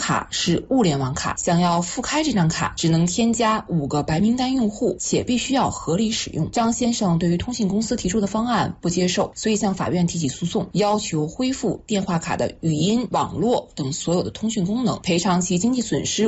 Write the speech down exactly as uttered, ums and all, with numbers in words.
卡是物联网卡，想要复开这张卡，只能添加五个白名单用户，且必须要合理使用。张先生对于通信公司提出的方案不接受，所以向法院提起诉讼，要求恢复电话卡的语音、网络等所有的通讯功能，赔偿其经济损失